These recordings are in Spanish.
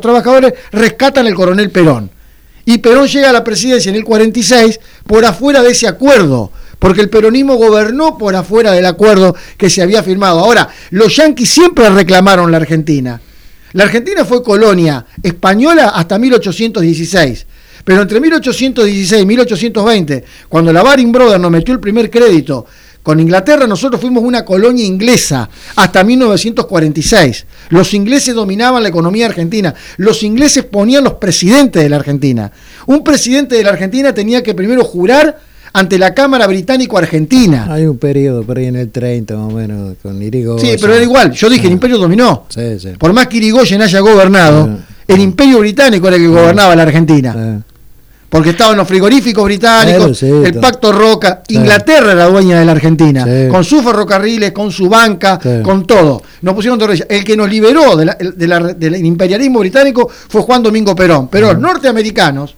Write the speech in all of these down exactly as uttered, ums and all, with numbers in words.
trabajadores rescatan al coronel Perón. Y Perón llega a la presidencia en el cuarenta y seis por afuera de ese acuerdo, porque el peronismo gobernó por afuera del acuerdo que se había firmado. Ahora, los yanquis siempre reclamaron la Argentina. La Argentina fue colonia española hasta mil ochocientos dieciséis. Pero entre mil ochocientos dieciséis y mil ochocientos veinte, cuando la Baring Brothers nos metió el primer crédito con Inglaterra, nosotros fuimos una colonia inglesa hasta mil novecientos cuarenta y seis. Los ingleses dominaban la economía argentina. Los ingleses ponían los presidentes de la Argentina. Un presidente de la Argentina tenía que primero jurar ante la Cámara Británico-Argentina. Hay un periodo por ahí en el treinta más o menos con Irigoyen. Sí, pero era igual. Yo dije, ah. el imperio dominó. Sí, sí. Por más que Irigoyen haya gobernado, ah. el imperio británico era el que gobernaba ah. la Argentina. Ah. Porque estaban los frigoríficos británicos, sí, el Pacto Roca. Sí. Inglaterra era dueña de la Argentina, sí. con sus ferrocarriles, con su banca, sí. con todo. Nos pusieron torrellas. El que nos liberó de la, de la, del imperialismo británico fue Juan Domingo Perón. Pero los norteamericanos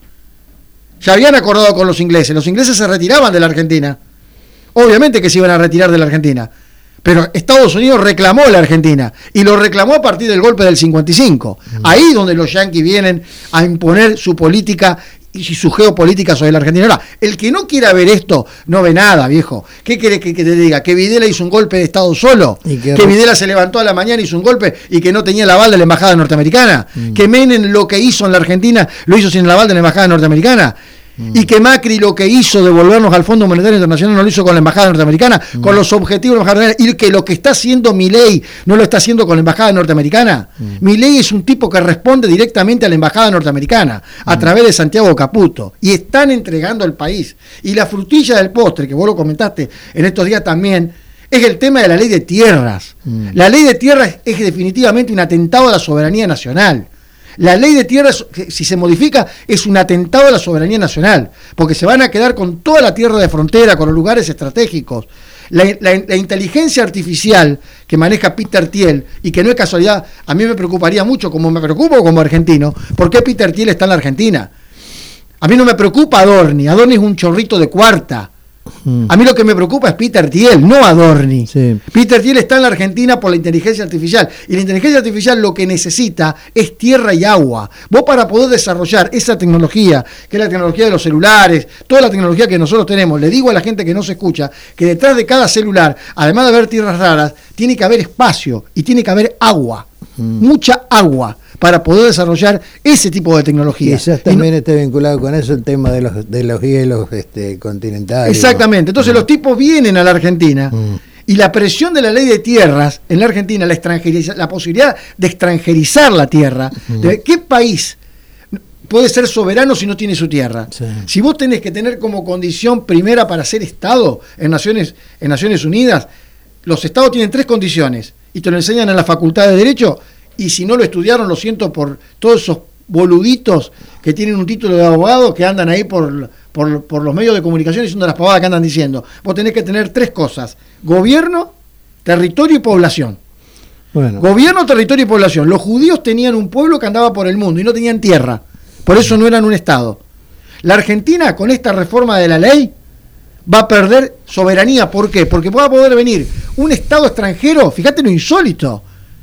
ya habían acordado con los ingleses. Los ingleses se retiraban de la Argentina. Obviamente que se iban a retirar de la Argentina. Pero Estados Unidos reclamó la Argentina. Y lo reclamó a partir del golpe del cincuenta y cinco. Mm. Ahí donde los yanquis vienen a imponer su política y su geopolítica sobre la Argentina. Ahora, el que no quiera ver esto, no ve nada, viejo. ¿Qué quiere que, que te diga? ¿Que Videla hizo un golpe de Estado solo? ¿Que, que Videla se levantó a la mañana y hizo un golpe y que no tenía el aval de la embajada norteamericana? Mm. ¿Que Menem lo que hizo en la Argentina lo hizo sin el aval de la embajada norteamericana? Mm. Y que Macri lo que hizo de volvernos al Fondo Monetario Internacional no lo hizo con la embajada norteamericana, mm. con los objetivos de la embajada norteamericana, y que lo que está haciendo Milei no lo está haciendo con la embajada norteamericana. Mm. Milei es un tipo que responde directamente a la embajada norteamericana a mm. través de Santiago Caputo, y están entregando el país. Y la frutilla del postre, que vos lo comentaste en estos días también, es el tema de la ley de tierras. Mm. La ley de tierras es definitivamente un atentado a la soberanía nacional. La ley de tierras, si se modifica, es un atentado a la soberanía nacional, porque se van a quedar con toda la tierra de frontera, con los lugares estratégicos. La, la, la inteligencia artificial que maneja Peter Thiel, y que no es casualidad, a mí me preocuparía mucho, como me preocupo como argentino, ¿por qué Peter Thiel está en la Argentina? A mí no me preocupa Adorni, Adorni es un chorrito de cuarta. A mí lo que me preocupa es Peter Thiel, no Adorni. Sí. Peter Thiel está en la Argentina por la inteligencia artificial. Y la inteligencia artificial lo que necesita es tierra y agua. Vos, para poder desarrollar esa tecnología, que es la tecnología de los celulares, toda la tecnología que nosotros tenemos, le digo a la gente que no se escucha, que detrás de cada celular, además de haber tierras raras, tiene que haber espacio y tiene que haber agua. Mm. Mucha agua, para poder desarrollar ese tipo de tecnología. Quizás también no, esté vinculado con eso el tema de los de los hielos este, continentales. Exactamente. Entonces mm. los tipos vienen a la Argentina mm. y la presión de la ley de tierras en la Argentina, la extranjeriza, la posibilidad de extranjerizar la tierra. Mm. ¿De qué país puede ser soberano si no tiene su tierra? Sí. Si vos tenés que tener como condición primera para ser Estado en Naciones, en Naciones Unidas, los Estados tienen tres condiciones y te lo enseñan en la Facultad de Derecho. Y si no lo estudiaron, lo siento por todos esos boluditos que tienen un título de abogado, que andan ahí por, por, por los medios de comunicación y son de las pavadas que andan diciendo. Vos tenés que tener tres cosas: gobierno, territorio y población. Bueno. Gobierno, territorio y población. Los judíos tenían un pueblo que andaba por el mundo y no tenían tierra. Por eso no eran un Estado. La Argentina, con esta reforma de la ley, va a perder soberanía. ¿Por qué? Porque va a poder venir un Estado extranjero, fíjate lo insólito,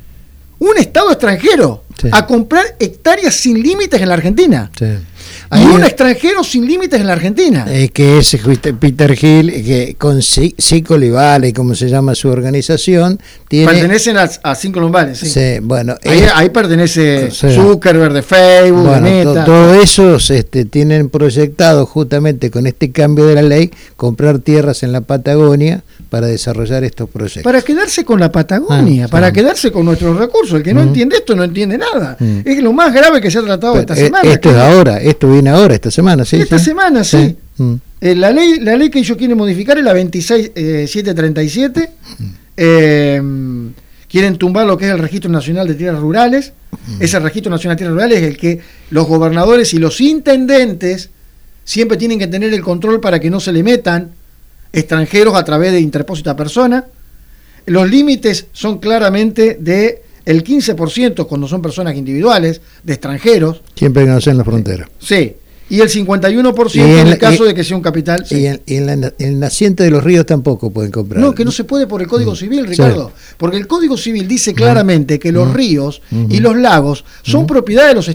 un Estado extranjero sí. a comprar hectáreas sin límites en la Argentina. Sí. Y un es, extranjero sin límites en la Argentina. Es que ese Peter Thiel, que con Silicon Valley, como se llama su organización, tiene... Pertenecen a, a Silicon Valley, sí. sí bueno, ahí, es, ahí pertenece sí. Zuckerberg de Facebook, bueno, de Meta. To, todo eso este, tienen proyectado justamente con este cambio de la ley, comprar tierras en la Patagonia para desarrollar estos proyectos. Para quedarse con la Patagonia, ah, para ah. quedarse con nuestros recursos. El que no mm. entiende esto no entiende nada. Mm. Es lo más grave que se ha tratado Pero, esta eh, semana. Esto es ahora, esto viene ahora, esta semana, sí. Esta sí. semana, sí. sí. Mm. Eh, la ley la ley que ellos quieren modificar es la veintiséis mil setecientos treinta y siete. Mm. Eh, quieren tumbar lo que es el Registro Nacional de Tierras Rurales. Mm. Ese Registro Nacional de Tierras Rurales es el que los gobernadores y los intendentes siempre tienen que tener el control para que no se le metan extranjeros a través de interpósita persona. Los límites son claramente de el quince por ciento cuando son personas individuales, de extranjeros. Siempre que no sea en la frontera. Sí, y el cincuenta y uno por ciento en, en el caso y, de que sea un capital. Sí. Y en, en, la, en el naciente de los ríos tampoco pueden comprar. No, que no se puede por el Código mm. Civil, Ricardo. Sí. Porque el Código Civil dice claramente que los mm. ríos mm. y los lagos son mm. propiedad de los